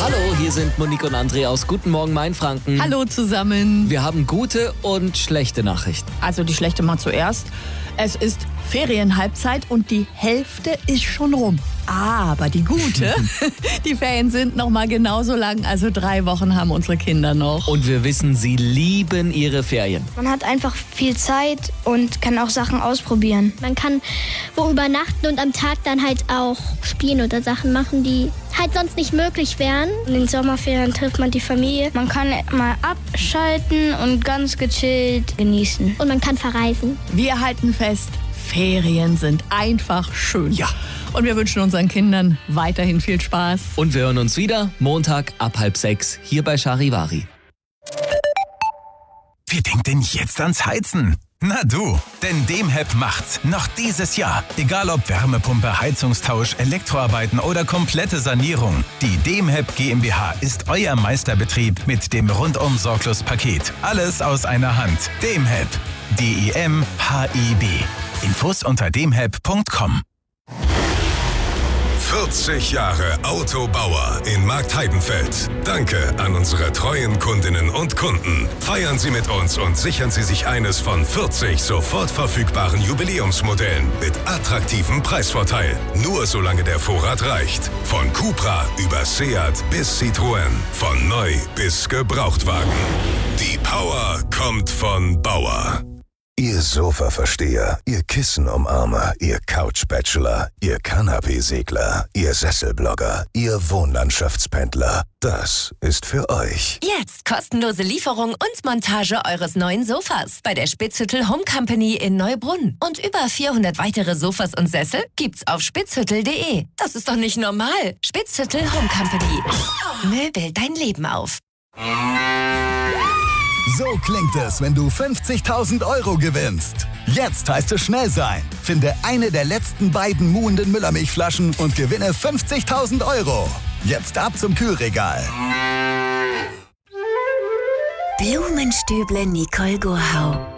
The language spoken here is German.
Hallo, hier sind Monique und André aus Guten Morgen Mainfranken. Hallo zusammen. Wir haben gute und schlechte Nachrichten. Also die schlechte mal zuerst. Es ist Ferienhalbzeit und die Hälfte ist schon rum. Aber die gute, die Ferien sind noch mal genauso lang, also 3 Wochen haben unsere Kinder noch. Und wir wissen, sie lieben ihre Ferien. Man hat einfach viel Zeit und kann auch Sachen ausprobieren. Man kann wo übernachten und am Tag dann halt auch spielen oder Sachen machen, die halt sonst nicht möglich wären. In den Sommerferien trifft man die Familie. Man kann mal abschalten und ganz gechillt genießen. Und man kann verreisen. Wir halten fest, Ferien sind einfach schön. Ja. Und wir wünschen unseren Kindern weiterhin viel Spaß. Und wir hören uns wieder Montag ab 5:30 hier bei Charivari. Wer denkt denn jetzt ans Heizen? Na du, denn Demheb macht's noch dieses Jahr. Egal ob Wärmepumpe, Heizungstausch, Elektroarbeiten oder komplette Sanierung. Die Demheb GmbH ist euer Meisterbetrieb mit dem Rundum-Sorglos-Paket. Alles aus einer Hand. Demheb. DEMHEB. Infos unter demheb.com. 40 Jahre Autobauer in Marktheidenfeld. Danke an unsere treuen Kundinnen und Kunden. Feiern Sie mit uns und sichern Sie sich eines von 40 sofort verfügbaren Jubiläumsmodellen mit attraktivem Preisvorteil. Nur solange der Vorrat reicht. Von Cupra über Seat bis Citroën. Von neu bis Gebrauchtwagen. Die Power kommt von Bauer. Ihr Sofa-Versteher, ihr Kissen-Umarmer, ihr Couch-Bachelor, ihr Kanapee-Segler, ihr Sesselblogger, ihr Wohnlandschaftspendler. Das ist für euch. Jetzt kostenlose Lieferung und Montage eures neuen Sofas bei der Spitzhüttel Home Company in Neubrunn. Und über 400 weitere Sofas und Sessel gibt's auf spitzhüttel.de. Das ist doch nicht normal. Spitzhüttel Home Company. Möbel dein Leben auf. So klingt es, wenn du 50.000 € gewinnst. Jetzt heißt es schnell sein. Finde eine der letzten beiden muhenden Müllermilchflaschen und gewinne 50.000 €. Jetzt ab zum Kühlregal. Blumenstüble Nicole Gohau.